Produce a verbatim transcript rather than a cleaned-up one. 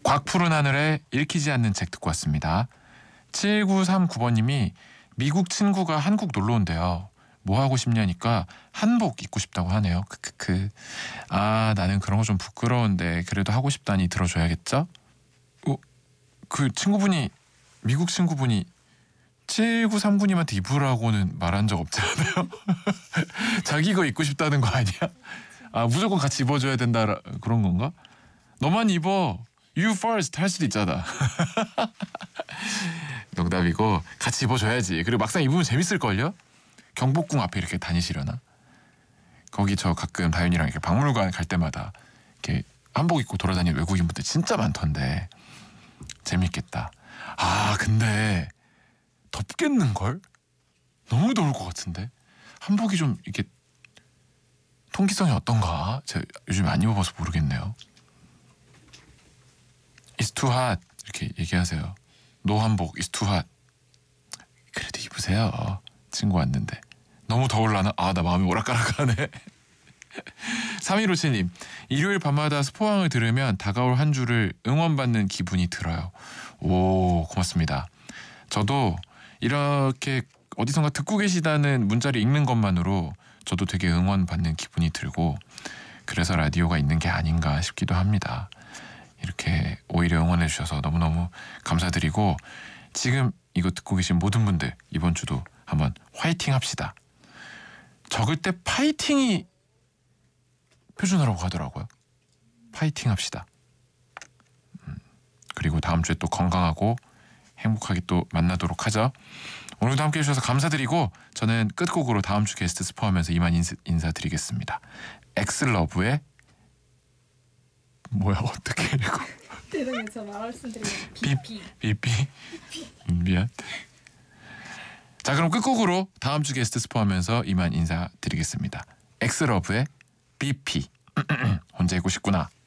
곽 푸른 하늘에 읽히지 않는 책 듣고 왔습니다. 칠구삼구 번님이 미국 친구가 한국 놀러 온대요. 뭐 하고 싶냐니까 한복 입고 싶다고 하네요. 크크크. 아, 나는 그런 거 좀 부끄러운데 그래도 하고 싶다니 들어줘야겠죠? 어, 그 친구분이 미국 친구분이 칠구삼구님한테 입으라고는 말한 적 없지 않아요? 자기 거 입고 싶다는 거 아니야? 아, 무조건 같이 입어줘야 된다 그런 건가? 너만 입어. You first 할 수도 있잖아. 농담이고 같이 입어줘야지. 그리고 막상 입으면 재밌을걸요? 경복궁 앞에 이렇게 다니시려나? 거기 저 가끔 다윤이랑 이렇게 박물관 갈 때마다 이렇게 한복 입고 돌아다니는 외국인분들 진짜 많던데 재밌겠다. 아, 근데 덥겠는걸? 너무 더울 것 같은데? 한복이 좀 이렇게 통기성이 어떤가? 제가 요즘 안 입어봐서 모르겠네요. It's too hot 이렇게 얘기하세요. 노 한복 It's too hot. 그래도 입으세요. 친구 왔는데. 너무 더울라나? 아, 나 마음이 오락가락하네. 삼일오칠님 일요일 밤마다 스포왕을 들으면 다가올 한 주를 응원받는 기분이 들어요. 오, 고맙습니다. 저도 이렇게 어디선가 듣고 계시다는 문자를 읽는 것만으로 저도 되게 응원받는 기분이 들고 그래서 라디오가 있는 게 아닌가 싶기도 합니다. 이렇게 오히려 응원해 주셔서 너무너무 감사드리고 지금 이거 듣고 계신 모든 분들 이번 주도 한번 화이팅 합시다. 적을 때 파이팅이 표준어라고 하더라고요. 파이팅 합시다. 음, 그리고 다음 주에 또 건강하고 행복하게 또 만나도록 하죠. 오늘도 함께해 주셔서 감사드리고 저는 끝곡으로 다음 주 게스트 스포하면서 이만 인사, 인사드리겠습니다. 엑슬러브의 뭐야 어떻게 읽어? 죄송해요. 저 말씀드리면 비피 비피 미안. 자, 그럼 끝곡으로 다음 주 게스트 스포하면서 이만 인사드리겠습니다. 엑슬러브의 비피 혼자 있고 싶구나.